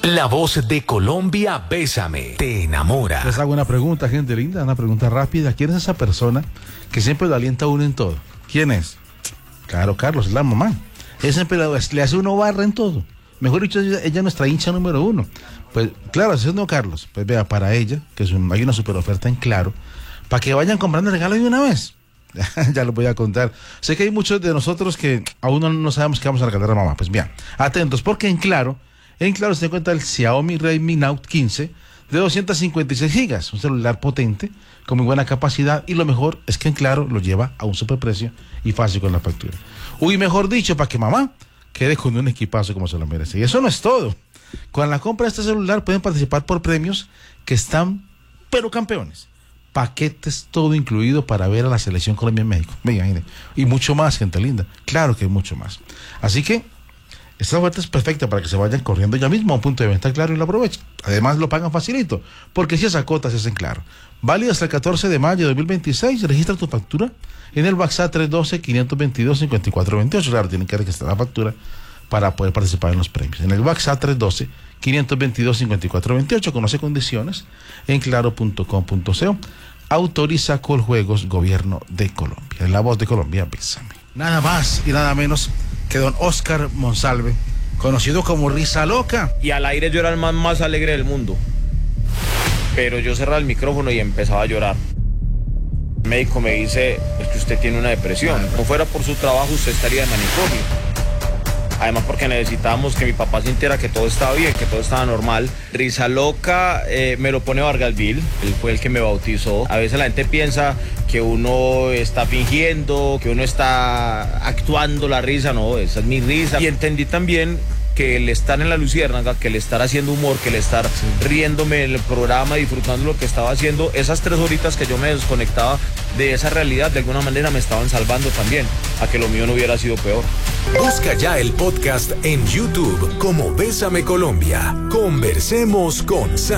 La voz de Colombia, Bésame, te enamora. Les hago una pregunta, gente linda, una pregunta rápida. ¿Quién es esa persona que siempre lo alienta a uno en todo? ¿Quién es? Claro, Carlos, es la mamá. Ella siempre le hace uno barra en todo. Mejor dicho, ella es nuestra hincha número uno. Pues claro, así es no, Carlos. Pues vea, para ella, que hay una super oferta en Claro, para que vayan comprando el regalo de una vez. Ya lo voy a contar. Sé que hay muchos de nosotros que aún no sabemos qué vamos a regalar a mamá. Pues bien, atentos, porque en Claro se encuentra el Xiaomi Redmi Note 15 de 256 gigas, un celular potente, con muy buena capacidad, y lo mejor es que en Claro lo lleva a un superprecio y fácil con la factura. Uy, mejor dicho, para que mamá quede con un equipazo como se lo merece. Y eso no es todo. Con la compra de este celular pueden participar por premios que están, pero campeones. Paquetes todo incluido para ver a la selección Colombia en México. Venga, y mucho más, gente linda. Claro que hay mucho más. Así que esta oferta es perfecta para que se vayan corriendo ya mismo a un punto de venta Claro y lo aprovechen. Además lo pagan facilito, porque si esa cuota se hacen Claro. Válido hasta el 14 de mayo de 2026. Registra tu factura en el WhatsApp 312-522-5428. Claro, tienen que registrar la factura para poder participar en los premios. En el WhatsApp 312-522-5428. Conoce condiciones en claro.com.co. Autoriza Coljuegos, Gobierno de Colombia. En la voz de Colombia, Bésame. Nada más y nada menos que don Oscar Monsalve, conocido como Risa Loca. Y al aire yo era el man más alegre del mundo. Pero yo cerraba el micrófono y empezaba a llorar. El médico me dice, es que usted tiene una depresión. No fuera por su trabajo, usted estaría en manicomio. Además porque necesitábamos que mi papá sintiera que todo estaba bien, que todo estaba normal. Risa Loca me lo pone Vargasville, él fue el que me bautizó. A veces la gente piensa que uno está fingiendo, que uno está actuando la risa. No, esa es mi risa. Y entendí también que el estar en la Luciérnaga, que el estar haciendo humor, que el estar riéndome en el programa, disfrutando lo que estaba haciendo, esas 3 horitas que yo me desconectaba de esa realidad, de alguna manera me estaban salvando también, a que lo mío no hubiera sido peor. Busca ya el podcast en YouTube como Bésame Colombia. Conversemos con Sam.